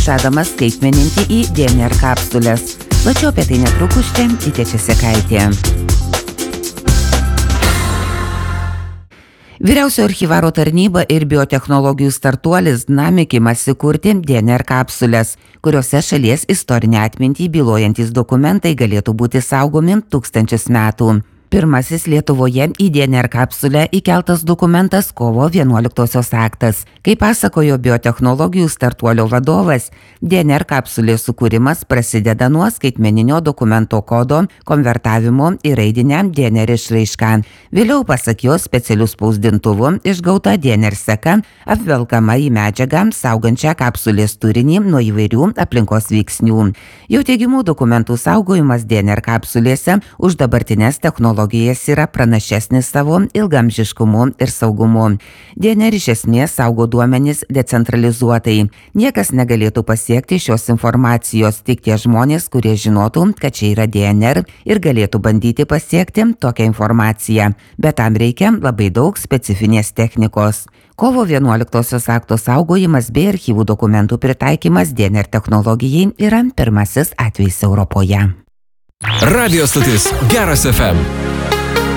žadama skaitmeninti į DNR kapsules. Plačiau apie tai netrukus čia Tytė Česekaitė. Vyriausio archyvaro tarnyba ir biotechnologijų startuolis Dynamic imasi kurti DNR kapsules, kuriuose šalies istorinę atmintį bylojantis dokumentai galėtų būti saugomi 1000 metų. Pirmasis Lietuvoje į DNR kapsulę įkeltas dokumentas kovo 11-osios aktas. Kaip pasakojo biotechnologijų startuolio vadovas, DNR kapsulės sukūrimas prasideda nuo skaitmeninio dokumento kodo konvertavimo į raidinę DNR išraišką. Vėliau, pasak jo, specialių spausdintuvų išgauta DNR seka apvelkama į medžiagą saugančią kapsulės turinį nuo įvairių aplinkos veiksnių. Jo teigimu, dokumentų saugojimas DNR kapsulėse už dabartinės technologijas yra pranašesnis savo ilgamžiškumu ir saugumu. DNR iš esmės saugo duomenis decentralizuotai. Niekas negalėtų pasiekti šios informacijos, tik tie žmonės, kurie žinotų, kad čia yra DNR ir galėtų bandyti pasiekti tokią informaciją. Bet tam reikia labai daug specifinės technikos. Kovo 11-osios akto saugojimas bei archyvų dokumentų pritaikymas DNR technologijai yra pirmasis atvejis Europoje. Radio stotis Geras FM.